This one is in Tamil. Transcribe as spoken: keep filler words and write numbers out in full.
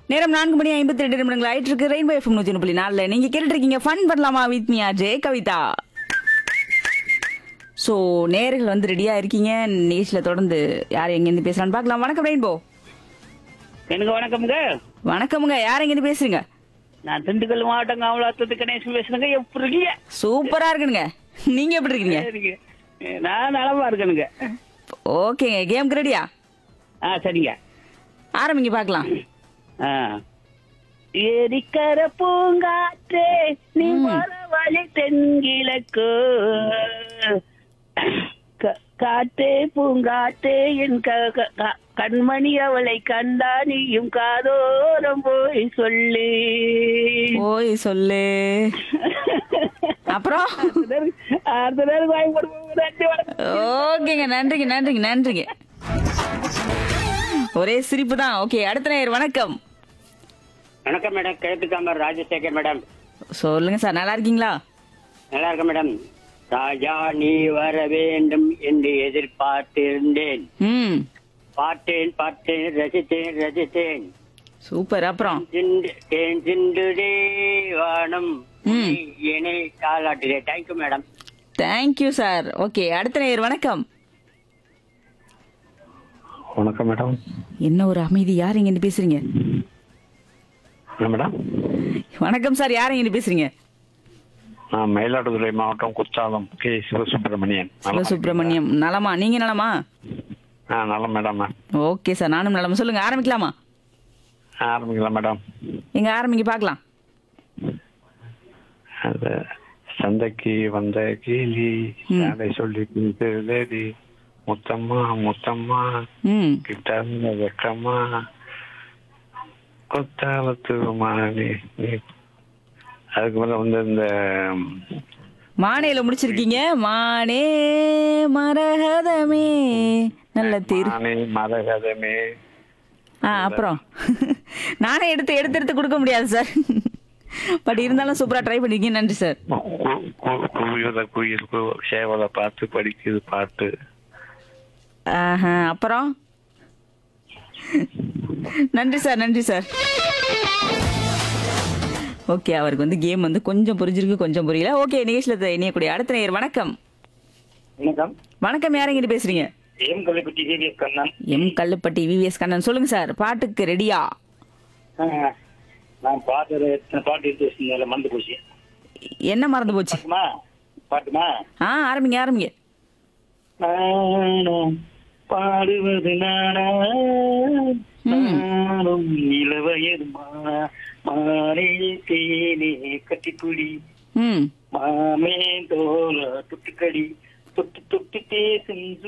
நேரம் நான்கு மணி ஐம்பத்தி ரெண்டு நிமிடங்கள் ஆயிட்டு இருக்கு. ரெயின்போ எஃப்எம் நூத்தி ஒன்று புள்ளி நாலுல நீங்க கேட்டுட்டு இருக்கீங்க ஃபன் பண்ணலாமா with me Ajay Kavitha. So நேர்கள் வந்து ரெடியா இருக்கீங்க. நேஷ்ல தொடர்ந்து யார் எங்க இருந்து பேசுறான்னு பார்க்கலாம். வணக்கம் ரெயின்போ. எனக்கு வணக்கம்ங்க. வணக்கமுங்க. யார் எங்க இருந்து பேசுறீங்க? நான் திண்டுக்கல் மாவட்டம் காமலாத்து கணேசன் பேசுறேங்க. எப்படி இருக்கீங்க? சூப்பரா இருக்குங்க. நீங்க எப்படி இருக்கீங்க? சரிங்க. நான் நலமா இருக்கேனுங்க. ஓகேங்க. கேம் ரெடியா? ஆ சரிங்க. ஆரம்பிங்க பார்க்கலாம். ஆ ஏரிக்கர பூங்காற்றே நீ வர வழி தென்கிழக்கு காற்றே பூங்காற்றே என் க- க- க- கண்மணி அவளை கண்டா நீயும் காதோரம் போய் சொல்லு. ஓய் சொல்லு. அப்புறம் அடுத்த நேரம் வாங்கி கொடுப்போம். நன்றி, வணக்கம். ஓகேங்க. நன்றிங்க நன்றிங்க நன்றிங்க. ஒரே சிரிப்பு தான். ஓகே அடுத்த நேர் வணக்கம். வணக்கம் மேடம். கிழக்கு தாமர் ராஜசேகர் மேடம். சொல்லுங்க சார், நல்லா இருக்கீங்களா? நல்லா இருக்க மேடம். ராஜா நீ வர வேண்டும் என்று எதிர்பார்த்திருந்தேன். ம் பார்த்தேன் பார்த்தேன் ரசித்தேன் ரசித்தேன். சூப்பர். அப்புறம் சிந்து தேன் சிந்துதே வானம் ம். என்னை தாளாட்டுதே. Thank you madam. Thank you sir. Okay அடுத்த நேர் வணக்கம். வணக்கம் மேடம். என்ன ஒரு அமைதி. யார் இங்க இருந்து பேசுறீங்க? என்ன மேடம்? வணக்கம் சார். யார் இங்க இருந்து பேசுறீங்க? நான் மயிலாடுதுறை மாவட்டம் குற்றாலம் கே சிவசுப்பிரமணியன். சிவசுப்பிரமணியம். நலமா? நீங்க நலமா? ஆ நல்ல மேடம். ஓகே சார், நானும் நலமா. சொல்லுங்க, ஆரம்பிக்கலாமா? ஆரம்பிக்கலாம் மேடம். எங்க ஆரம்பிக்க பார்க்கலாம். அது சந்தைக்கு வந்த கீழி அதை சொல்லி லேடி முத்தம்மா முத்தம்மா ம் கிட்ட வெக்கம்மா கொத்தாலத்து மாணி. அதுக்கு மேல வந்து இந்த மானேல முடிச்சிருக்கீங்க. மானே மரகதமே நல்ல தேர். மானே மரகதமே. ஆ அப்புறம் நானே எடுத்து எடுத்து எடுத்து கொடுக்க முடியாது சார். பட் இருந்தாலும் சூப்பரா ட்ரை பண்ணிருக்கீங்க. நன்றி சார். குவியத குயில் சேவலை பார்த்து படிக்குது பாட்டு. ஆஹா அப்புறம் நன்றி சார் நன்றி சார். ஓகே, அவருக்கு வந்து கேம் வந்து கொஞ்சம் புரிஞ்சிருக்கு, கொஞ்சம் புரியல. ஓகே, நிகழ்ச்சியில இணையக்கூடிய அடுத்த நேயர் வணக்கம். வணக்கம். வணக்கம். யார் எங்கிட்ட பேசுறீங்க? M Kallupatti VVS Kannan. M Kallupatti VVS Kannan. சொல்லுங்க சார், பாட்டுக்கு ரெடியா? நான் பாட்டு பாட்டு எடுத்து மறந்து போச்சு. என்ன மறந்து போச்சு? பாட்டுமா பாட்டுமா ஆ ஆரம்பிங்க ஆரம்பிங்க. நானும் பாடுவது நானா நானும் இளவயது மாறே தேனே கட்டிக்குடி ம் மாமே தோல தொட்டுக்கடி தொட்டு தொட்டு பேசும்